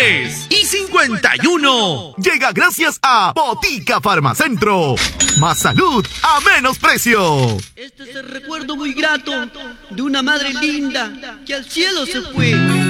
3 y 51. Llega gracias a Botica Farmacentro. Más salud a menos precio. Este es el recuerdo muy grato de una madre linda que al cielo se fue.